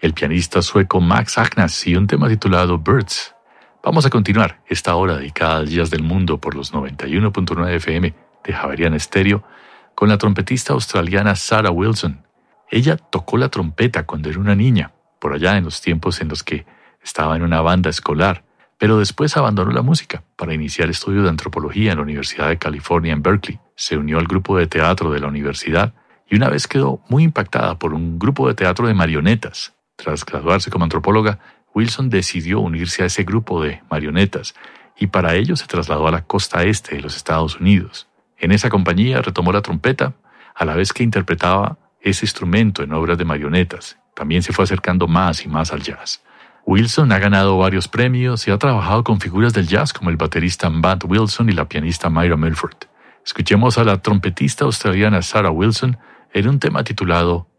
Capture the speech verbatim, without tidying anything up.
el pianista sueco Max Agnas y un tema titulado Birds. Vamos a continuar esta hora dedicada al jazz del mundo por los noventa y uno punto nueve F M de Javeriana Estéreo con la trompetista australiana Sarah Wilson. Ella tocó la trompeta cuando era una niña, por allá en los tiempos en los que estaba en una banda escolar, pero después abandonó la música para iniciar estudios de antropología en la Universidad de California en Berkeley. Se unió al grupo de teatro de la universidad y una vez quedó muy impactada por un grupo de teatro de marionetas. Tras graduarse como antropóloga, Wilson decidió unirse a ese grupo de marionetas y para ello se trasladó a la costa este de los Estados Unidos. En esa compañía retomó la trompeta a la vez que interpretaba ese instrumento en obras de marionetas. También se fue acercando más y más al jazz. Wilson ha ganado varios premios y ha trabajado con figuras del jazz como el baterista Matt Wilson y la pianista Myra Milford. Escuchemos a la trompetista australiana Sarah Wilson en un tema titulado